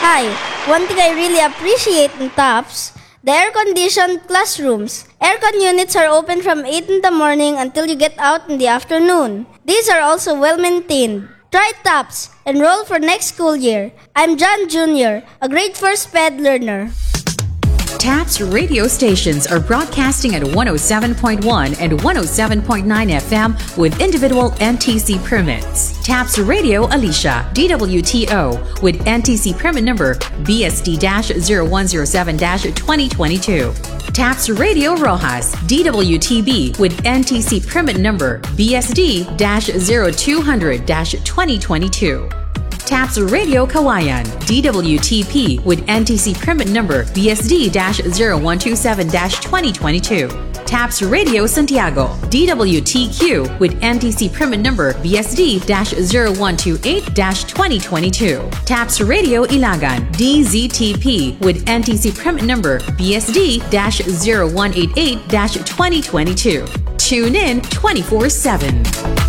Hi, one thing I really appreciate in TOPS, the air-conditioned classrooms. Aircon units are open from 8 in the morning until you get out in the afternoon. These are also well-maintained. Try TOPS. Enroll for next school year. I'm John Jr., a grade 1 SPED learner. TAPS radio stations are broadcasting at 107.1 and 107.9 FM with individual NTC permits. TAPS Radio Alicia, DWTO, with NTC permit number BSD-0107-2022. TAPS Radio Rojas, DWTB, with NTC permit number BSD-0200-2022. TAPS Radio Kawayan, DWTP, with NTC permit number BSD-0127-2022. TAPS Radio Santiago, DWTQ, with NTC permit number BSD-0128-2022. TAPS Radio Ilagan, DZTP, with NTC permit number BSD-0188-2022. Tune in 24/7.